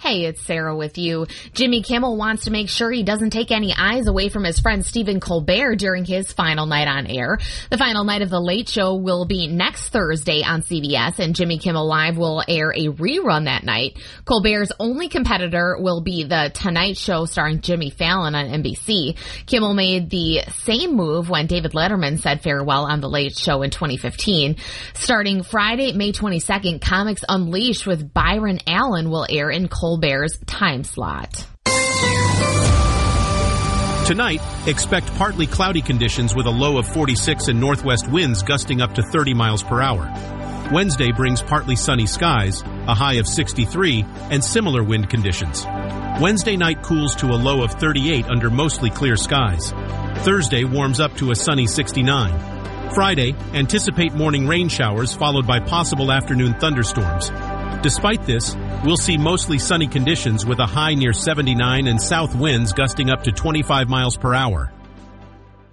Hey, it's Sarah with you. Jimmy Kimmel wants to make sure he doesn't take any eyes away from his friend Stephen Colbert during his final night on air. The final night of The Late Show will be next Thursday on CBS, and Jimmy Kimmel Live will air a rerun that night. Colbert's only competitor will be The Tonight Show starring Jimmy Fallon on NBC. Kimmel made the same move when David Letterman said farewell on The Late Show in 2015. Starting Friday, May 22nd, Comics Unleashed with Byron Allen will air in Colbert's time slot. Tonight, expect partly cloudy conditions with a low of 46 and northwest winds gusting up to 30 miles per hour. Wednesday brings partly sunny skies, a high of 63, and similar wind conditions. Wednesday night cools to a low of 38 under mostly clear skies. Thursday warms up to a sunny 69. Friday, anticipate morning rain showers followed by possible afternoon thunderstorms. Despite this, we'll see mostly sunny conditions with a high near 79 and south winds gusting up to 25 miles per hour.